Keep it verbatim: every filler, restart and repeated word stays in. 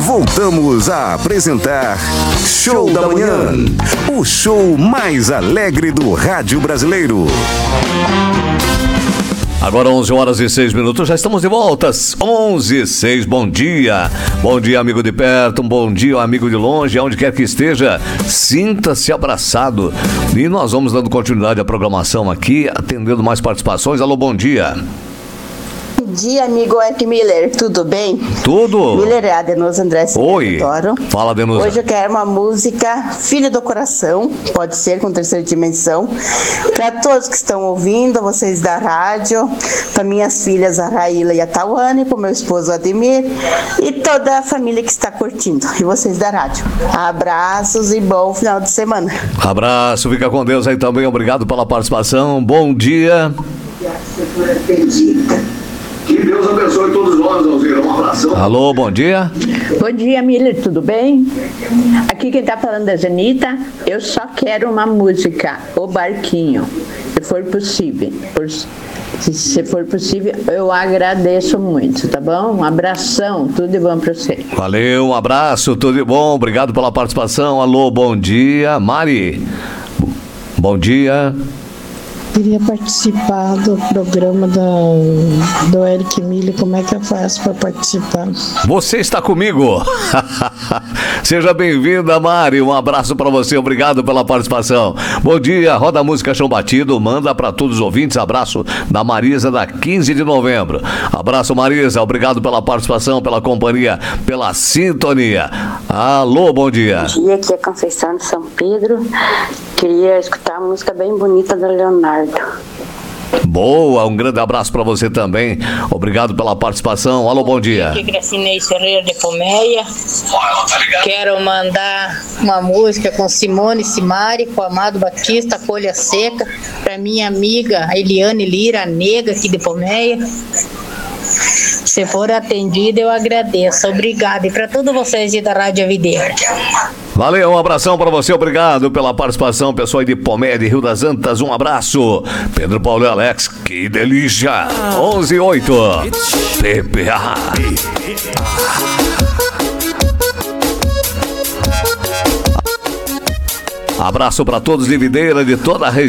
Voltamos a apresentar Show da Manhã, o show mais alegre do rádio brasileiro. Agora onze horas e seis minutos, já estamos de volta. onze e seis, bom dia. Bom dia, amigo de perto, um bom dia, amigo de longe, aonde quer que esteja, sinta-se abraçado. E nós vamos dando continuidade à programação aqui, atendendo mais participações. Alô, bom dia. Bom dia, amigo Eric Miller, tudo bem? Tudo. Miller é a Denusa André. Oi, fala, Denusa. Hoje eu quero uma música Filho do Coração, pode ser com terceira dimensão, para todos que estão ouvindo, vocês da rádio, para minhas filhas a Raíla e a Tawane, para o meu esposo Ademir e toda a família que está curtindo, e vocês da rádio. Abraços e bom final de semana. Abraço, fica com Deus aí também, obrigado pela participação, bom dia. Que Deus abençoe todos nós, Alzira. Um abração. Alô, bom dia. Bom dia, Miller, tudo bem? Aqui quem tá falando é a Zenita. Eu só quero uma música, O Barquinho, se for possível. Por, se for possível, eu agradeço muito, tá bom? Um abração, tudo de bom pra você. Valeu, um abraço, tudo de bom, obrigado pela participação. Alô, bom dia. Mari, bom dia. Queria participar do programa da, do Eric Miller. Como é que eu faço para participar? Você está comigo. Seja bem-vinda, Mari. Um abraço para você. Obrigado pela participação. Bom dia. Roda a música Chão Batido. Manda para todos os ouvintes. Abraço da Marisa, da quinze de novembro. Abraço, Marisa. Obrigado pela participação, pela companhia, pela sintonia. Alô, bom dia. Bom dia. Aqui é Conceição de São Pedro. Queria escutar a música bem bonita do Leonardo. Boa, um grande abraço para você também. Obrigado pela participação. Alô, bom dia. Aqui é Gracinei Ferreira de Pomeia. Quero mandar uma música com Simone Simari, com Amado Batista, Folha Seca, para minha amiga Eliane Lira, nega aqui de Pomeia. Se for atendida, eu agradeço. Obrigada. E para todos vocês da Rádio Videira. Valeu, um abração para você, obrigado pela participação, pessoal de Pomé, de Rio das Antas, um abraço. Pedro Paulo e Alex, que delícia. onze e oito. P P A. Abraço para todos de Videira, de toda a região.